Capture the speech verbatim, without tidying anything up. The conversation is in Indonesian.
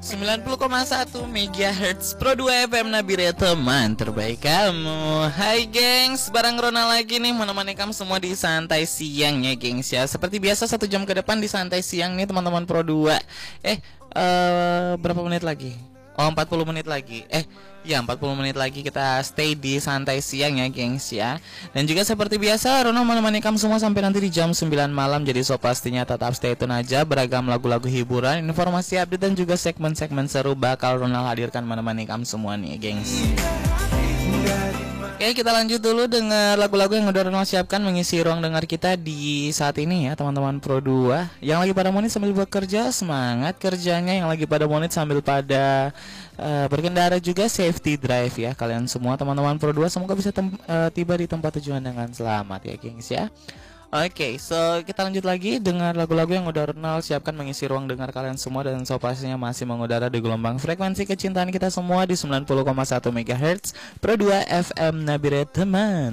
sembilan puluh koma satu megahertz Pro dua F M Nabire, teman terbaik kamu. Hai gengs, bareng Rona lagi nih menemani kamu semua di santai siang ya gengs ya. Seperti biasa satu jam ke depan di santai siang nih teman-teman Pro dua. Eh, uh, berapa menit lagi? Oh, empat puluh menit lagi. Eh, ya empat puluh menit lagi kita stay di santai siang ya gengs ya. Dan juga seperti biasa Rono menemani kamu semua sampai nanti di jam sembilan malam. Jadi so pastinya tetap stay tune aja. Beragam lagu-lagu hiburan, informasi update dan juga segmen-segmen seru bakal Rono hadirkan menemani kamu semua nih gengs. Oke, kita lanjut dulu dengan lagu-lagu yang udah Ronald siapkan mengisi ruang dengar kita di saat ini ya teman-teman Pro dua. Yang lagi pada monit sambil bekerja, semangat kerjanya. Yang lagi pada monit sambil pada uh, berkendara juga, safety drive ya kalian semua teman-teman Pro dua. Semoga bisa uh, tiba di tempat tujuan dengan selamat ya gengs ya. Oke, okay, so kita lanjut lagi dengan lagu-lagu yang udah Ronald siapkan mengisi ruang dengar kalian semua. Dan so pastinya masih mengudara di gelombang frekuensi kecintaan kita semua di sembilan puluh koma satu megahertz Pro dua F M Nabire teman.